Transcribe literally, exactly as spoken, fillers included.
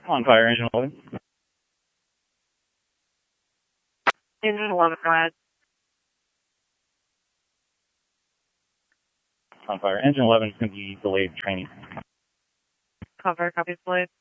On fire, engine eleven. Engine eleven, go ahead. On fire, engine eleven is going to be delayed training. Cover, copy, delayed.